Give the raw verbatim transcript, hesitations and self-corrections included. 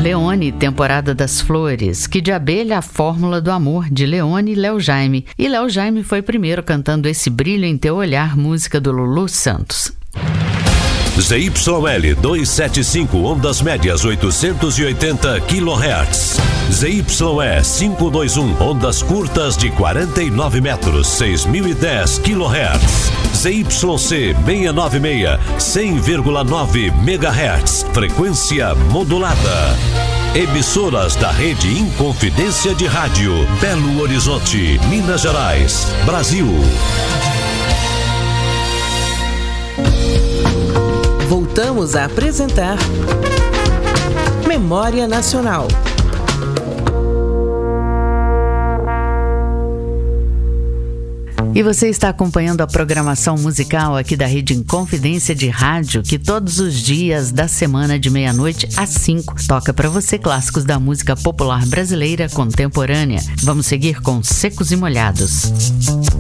Leone, Temporada das Flores, Que de Abelha, a Fórmula do Amor, de Leone e Léo Jaime. E Léo Jaime foi primeiro cantando Esse Brilho em Teu Olhar, música do Lulu Santos. Z Y L duzentos e setenta e cinco, ondas médias oitocentos e oitenta quilohertz. Z Y E quinhentos e vinte e um, ondas curtas de quarenta e nove metros, seis mil e dez quilohertz. Z Y C seiscentos e noventa e seis, cem vírgula nove megahertz, frequência modulada. Emissoras da rede Inconfidência de Rádio, Belo Horizonte, Minas Gerais, Brasil. Voltamos a apresentar Memória Nacional. E você está acompanhando a programação musical aqui da Rede Inconfidência de Rádio, que todos os dias da semana de meia-noite às cinco toca para você clássicos da música popular brasileira contemporânea. Vamos seguir com Secos e Molhados.